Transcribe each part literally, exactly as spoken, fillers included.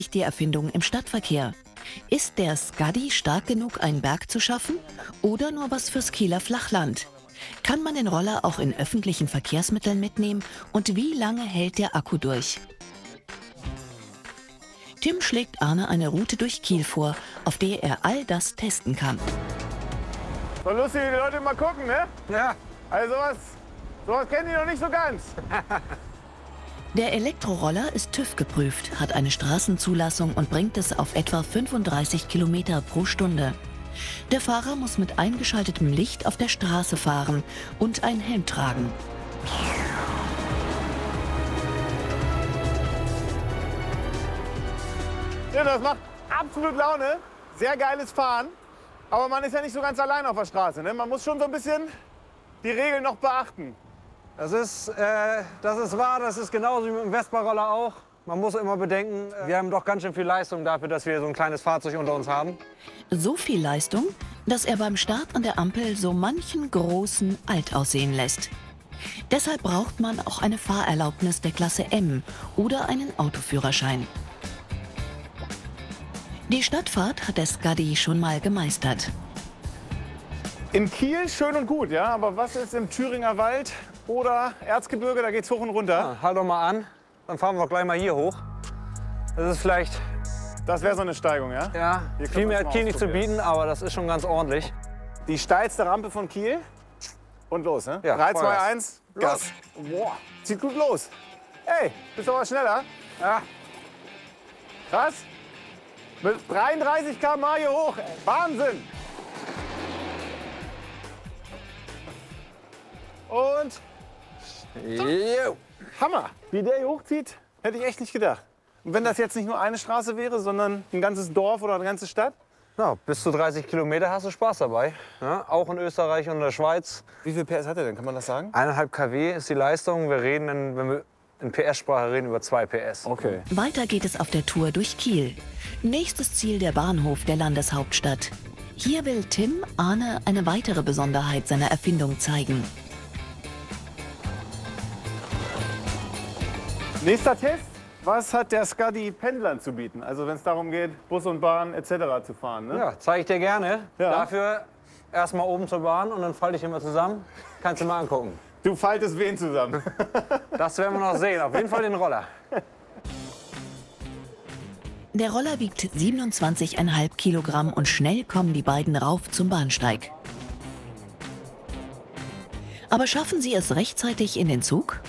die Erfindung im Stadtverkehr. Ist der Scuddy stark genug, einen Berg zu schaffen oder nur was fürs Kieler Flachland? Kann man den Roller auch in öffentlichen Verkehrsmitteln mitnehmen und wie lange hält der Akku durch? Tim schlägt Arne eine Route durch Kiel vor, auf der er all das testen kann. So lustig, wie die Leute mal gucken, ne? Ja. Also sowas, sowas kennen die noch nicht so ganz. Der Elektroroller ist TÜV geprüft, hat eine Straßenzulassung und bringt es auf etwa fünfunddreißig Kilometer pro Stunde. Der Fahrer muss mit eingeschaltetem Licht auf der Straße fahren und einen Helm tragen. Ja, das macht absolut Laune. Sehr geiles Fahren. Aber man ist ja nicht so ganz allein auf der Straße, ne? Man muss schon so ein bisschen die Regeln noch beachten. Das ist, äh, das ist wahr, das ist genauso wie mit dem Vespa-Roller auch. Man muss immer bedenken, wir haben doch ganz schön viel Leistung dafür, dass wir so ein kleines Fahrzeug unter uns haben. So viel Leistung, dass er beim Start an der Ampel so manchen großen alt aussehen lässt. Deshalb braucht man auch eine Fahrerlaubnis der Klasse M oder einen Autoführerschein. Die Stadtfahrt hat der Scuddy schon mal gemeistert. In Kiel schön und gut, ja, aber was ist im Thüringer Wald oder Erzgebirge, da geht's hoch und runter. Ja, halt doch mal an, dann fahren wir gleich mal hier hoch. Das ist vielleicht, Das wäre so eine Steigung, ja? ja, Hier viel können wir mehr uns hat mal Kiel nicht zu ausprobieren. bieten, aber das ist schon ganz ordentlich. Die steilste Rampe von Kiel. Und los, ne? Ja, drei, zwei, Vollgas. eins, Gas. Boah, zieht gut los. Ey, bist du aber schneller. Ja, Krass. Mit dreiunddreißig Kilometer pro Stunde hier hoch. Ey. Wahnsinn. Und Jo. Hammer. Wie der hier hochzieht, hätte ich echt nicht gedacht. Und wenn das jetzt nicht nur eine Straße wäre, sondern ein ganzes Dorf oder eine ganze Stadt? Ja, bis zu dreißig Kilometer hast du Spaß dabei. Ja, auch in Österreich und der Schweiz. Wie viel P S hat er denn, kann man das sagen? Eineinhalb Kilowatt ist die Leistung. Wir reden, in, wenn wir in P S-Sprache reden, über zwei P S. Okay. Weiter geht es auf der Tour durch Kiel. Nächstes Ziel der Bahnhof der Landeshauptstadt. Hier will Tim Arne eine weitere Besonderheit seiner Erfindung zeigen. Nächster Test. Was hat der Scuddy Pendlern zu bieten? Also wenn es darum geht, Bus und Bahn et cetera zu fahren. Ne? Ja, zeige ich dir gerne. Ja. Dafür erstmal oben zur Bahn und dann falte ich immer zusammen. Kannst du mal angucken. Du faltest wen zusammen? Das werden wir noch sehen. Auf jeden Fall den Roller. Der Roller wiegt siebenundzwanzig Komma fünf Kilogramm und schnell kommen die beiden rauf zum Bahnsteig. Aber schaffen sie es rechtzeitig in den Zug?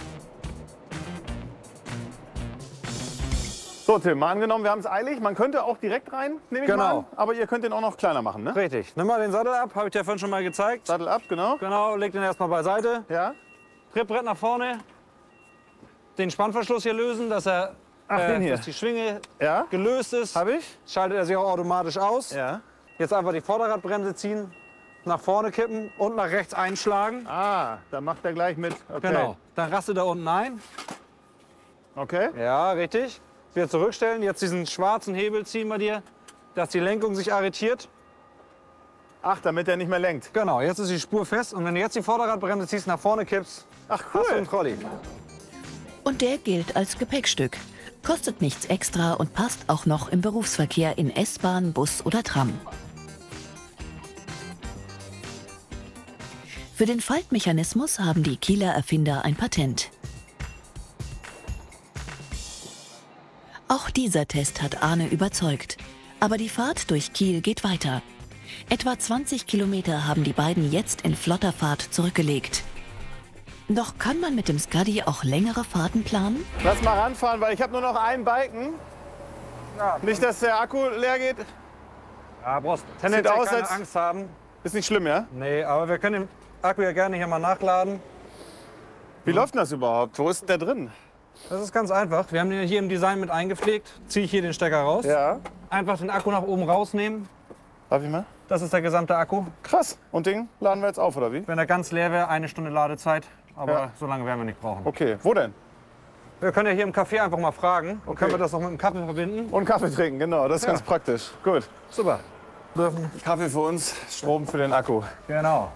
So, Tim, mal angenommen, wir haben es eilig. Man könnte auch direkt rein, nehme ich Genau. mal an. Aber ihr könnt den auch noch kleiner machen, ne? Richtig. Nimm mal den Sattel ab, habe ich dir vorhin schon mal gezeigt. Sattel ab, genau. Genau, leg den erstmal beiseite. Ja. Trittbrett nach vorne. Den Spannverschluss hier lösen, dass er Ach, äh, den hier. dass die Schwinge Ja. gelöst ist. Habe ich? Schaltet er sich auch automatisch aus. Ja. Jetzt einfach die Vorderradbremse ziehen, nach vorne kippen und nach rechts einschlagen. Ah, da macht er gleich mit. Okay. Genau. Dann rastet er unten ein. Okay. Ja, richtig. Wieder zurückstellen. Jetzt diesen schwarzen Hebel ziehen wir dir, dass die Lenkung sich arretiert. Ach, damit er nicht mehr lenkt. Genau, jetzt ist die Spur fest. Und wenn du jetzt die Vorderradbremse ziehst, nach vorne kippst, Ach, hast du einen cool. Trolley. Und der gilt als Gepäckstück. Kostet nichts extra und passt auch noch im Berufsverkehr in S-Bahn, Bus oder Tram. Für den Faltmechanismus haben die Kieler Erfinder ein Patent. Auch dieser Test hat Arne überzeugt. Aber die Fahrt durch Kiel geht weiter. Etwa zwanzig Kilometer haben die beiden jetzt in flotter Fahrt zurückgelegt. Doch kann man mit dem Scuddy auch längere Fahrten planen? Lass mal ranfahren, weil ich habe nur noch einen Balken. Ja, Nicht, dass der Akku leer geht. ja, brauchst tendenziell aus, keine als- Angst haben. Ist nicht schlimm, ja? Nee, aber wir können den Akku ja gerne hier mal nachladen. Wie läuft denn das überhaupt? Wo ist der drin? Das ist ganz einfach. Wir haben den hier im Design mit eingepflegt. Ziehe ich hier den Stecker raus. Ja. Einfach den Akku nach oben rausnehmen. Darf ich mal? Das ist der gesamte Akku. Krass. Und den laden wir jetzt auf, oder wie? Wenn er ganz leer wäre, eine Stunde Ladezeit. Aber Ja. so lange werden wir nicht brauchen. Okay. Wo denn? Wir können ja hier im Café einfach mal fragen. Und Okay. können wir das noch mit dem Kaffee verbinden? Und Kaffee trinken, genau. Das ist Ja. ganz praktisch. Gut. Super. Dürfen. Kaffee für uns, Strom für den Akku. Genau.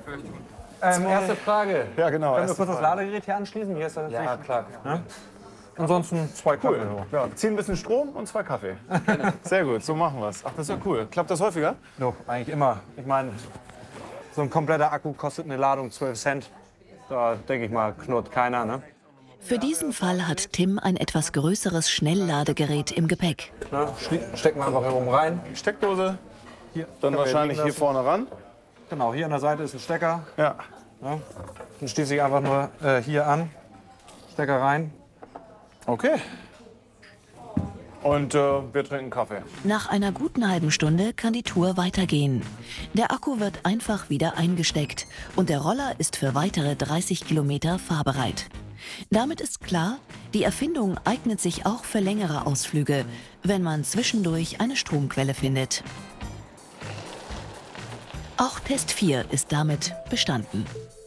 Ähm, erste Frage. Ja, genau. Können wir erste kurz das Frage. Ladegerät hier anschließen? Hier ist das Ja, klar. Ja? ansonsten zwei Kaffee. Cool. Ja, ziehen ein bisschen Strom und zwei Kaffee. Sehr gut, so machen wir es. Ach, das ist ja cool. Klappt das häufiger? No, eigentlich immer. Ich meine, so ein kompletter Akku kostet eine Ladung zwölf Cent. Da denke ich mal, knurrt keiner, ne? Für diesen Fall hat Tim ein etwas größeres Schnellladegerät im Gepäck. Na, stecken wir einfach hier oben rein. Steckdose, Hier, dann wahrscheinlich hier lassen. vorne ran. Genau, hier an der Seite ist ein Stecker. Ja. Ja, dann schließe ich einfach nur äh, hier an. Stecker rein. Okay. Und äh, wir trinken Kaffee. Nach einer guten halben Stunde kann die Tour weitergehen. Der Akku wird einfach wieder eingesteckt und der Roller ist für weitere dreißig Kilometer fahrbereit. Damit ist klar, die Erfindung eignet sich auch für längere Ausflüge, wenn man zwischendurch eine Stromquelle findet. Auch Test vier ist damit bestanden.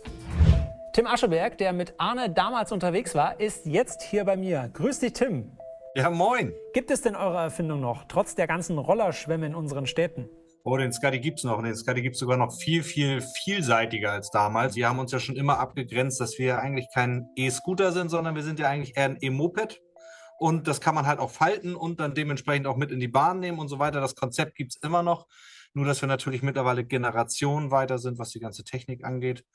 Tim Ascheberg, der mit Arne damals unterwegs war, ist jetzt hier bei mir. Grüß dich, Tim. Ja, moin. Gibt es denn eure Erfindung noch, trotz der ganzen Rollerschwämme in unseren Städten? Oh, den Scuddy gibt's noch. Den Scuddy gibt's sogar noch viel, viel, vielseitiger als damals. Wir haben uns ja schon immer abgegrenzt, dass wir eigentlich kein E-Scooter sind, sondern wir sind ja eigentlich eher ein E-Moped. Und das kann man halt auch falten und dann dementsprechend auch mit in die Bahn nehmen und so weiter. Das Konzept gibt's immer noch. Nur, dass wir natürlich mittlerweile Generationen weiter sind, was die ganze Technik angeht.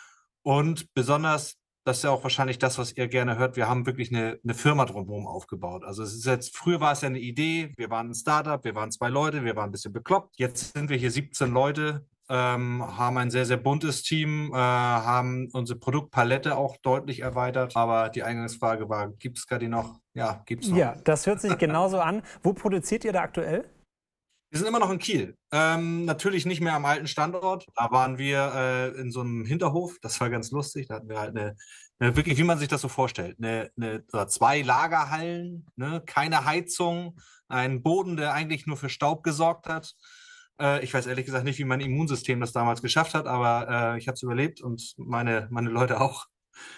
Und besonders, das ist ja auch wahrscheinlich das, was ihr gerne hört, wir haben wirklich eine, eine Firma drumherum aufgebaut. Also es ist jetzt, früher war es ja eine Idee, wir waren ein Startup, wir waren zwei Leute, wir waren ein bisschen bekloppt. Jetzt sind wir hier siebzehn Leute, ähm, haben ein sehr, sehr buntes Team, äh, haben unsere Produktpalette auch deutlich erweitert. Aber die Eingangsfrage war, gibt es gerade noch? Ja, gibt es noch. Ja, das hört sich genauso an. Wo produziert ihr da aktuell? Wir sind immer noch in Kiel. Ähm, natürlich nicht mehr am alten Standort. Da waren wir äh, in so einem Hinterhof. Das war ganz lustig. Da hatten wir halt eine, eine wirklich, wie man sich das so vorstellt, eine, eine oder zwei Lagerhallen, ne? Keine Heizung, ein Boden, der eigentlich nur für Staub gesorgt hat. Äh, ich weiß ehrlich gesagt nicht, wie mein Immunsystem das damals geschafft hat, aber äh, ich habe es überlebt und meine, meine Leute auch.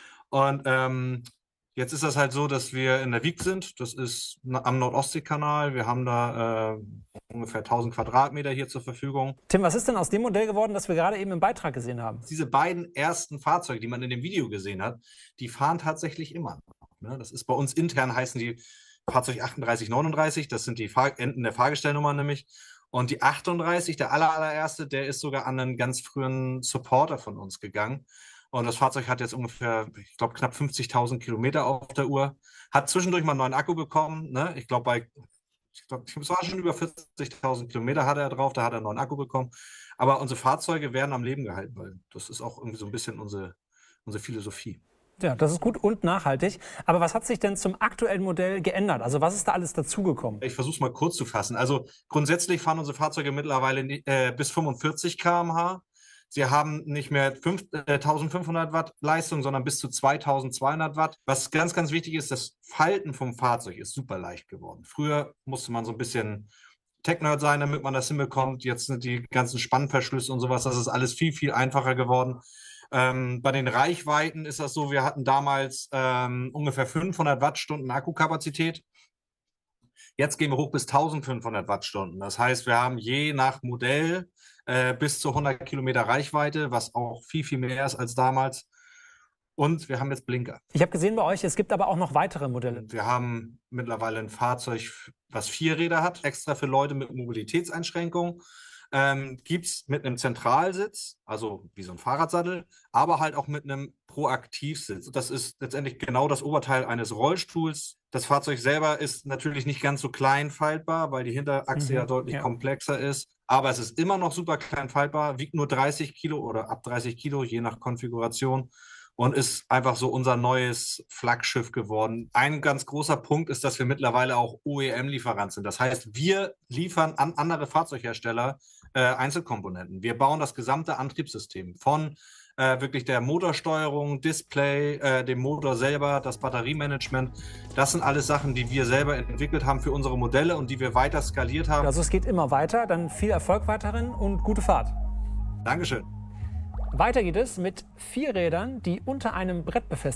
Und ähm, jetzt ist das halt so, dass wir in der Wieg sind. Das ist am Nord-Ostsee-Kanal. Wir haben da äh, ungefähr tausend Quadratmeter hier zur Verfügung. Tim, was ist denn aus dem Modell geworden, das wir gerade eben im Beitrag gesehen haben? Diese beiden ersten Fahrzeuge, die man in dem Video gesehen hat, die fahren tatsächlich immer noch, ne? Das ist bei uns intern, heißen die Fahrzeug achtunddreißig neununddreißig. Das sind die Fahr Enden der Fahrgestellnummer nämlich. Und die achtunddreißig, der aller, allererste, der ist sogar an einen ganz frühen Supporter von uns gegangen. Und das Fahrzeug hat jetzt ungefähr, ich glaube, knapp fünfzigtausend Kilometer auf der Uhr. Hat zwischendurch mal einen neuen Akku bekommen. Ne? Ich glaube, bei, ich glaube, es war schon über vierzigtausend Kilometer hat er drauf. Da hat er einen neuen Akku bekommen. Aber unsere Fahrzeuge werden am Leben gehalten, weil das ist auch irgendwie so ein bisschen unsere, unsere Philosophie. Ja, das ist gut und nachhaltig. Aber was hat sich denn zum aktuellen Modell geändert? Also was ist da alles dazugekommen? Ich versuche es mal kurz zu fassen. Also grundsätzlich fahren unsere Fahrzeuge mittlerweile äh, bis fünfundvierzig Kilometer pro Stunde. Sie haben nicht mehr eintausendfünfhundert Watt Leistung, sondern bis zu zweitausendzweihundert Watt. Was ganz, ganz wichtig ist, das Falten vom Fahrzeug ist super leicht geworden. Früher musste man so ein bisschen Tech-Nerd sein, damit man das hinbekommt. Jetzt sind die ganzen Spannverschlüsse und sowas, das ist alles viel, viel einfacher geworden. Ähm, bei den Reichweiten ist das so, wir hatten damals ähm, ungefähr fünfhundert Wattstunden Akkukapazität. Jetzt gehen wir hoch bis eintausendfünfhundert Wattstunden. Das heißt, wir haben je nach Modell äh, bis zu hundert Kilometer Reichweite, was auch viel, viel mehr ist als damals. Und wir haben jetzt Blinker. Ich habe gesehen bei euch, es gibt aber auch noch weitere Modelle. Wir haben mittlerweile ein Fahrzeug, was vier Räder hat, extra für Leute mit Mobilitätseinschränkungen. Ähm, gibt es mit einem Zentralsitz, also wie so ein Fahrradsattel, aber halt auch mit einem Proaktivsitz. Das ist letztendlich genau das Oberteil eines Rollstuhls. Das Fahrzeug selber ist natürlich nicht ganz so klein faltbar, weil die Hinterachse mhm, ja deutlich ja. komplexer ist. Aber es ist immer noch super klein faltbar, wiegt nur dreißig Kilo oder ab dreißig Kilo, je nach Konfiguration. Und ist einfach so unser neues Flaggschiff geworden. Ein ganz großer Punkt ist, dass wir mittlerweile auch O E M-Lieferant sind. Das heißt, wir liefern an andere Fahrzeughersteller äh, Einzelkomponenten. Wir bauen das gesamte Antriebssystem von äh, wirklich der Motorsteuerung, Display, äh, dem Motor selber, das Batteriemanagement. Das sind alles Sachen, die wir selber entwickelt haben für unsere Modelle und die wir weiter skaliert haben. Also es geht immer weiter. Dann viel Erfolg weiterhin und gute Fahrt. Dankeschön. Weiter geht es mit vier Rädern, die unter einem Brett befestigt sind.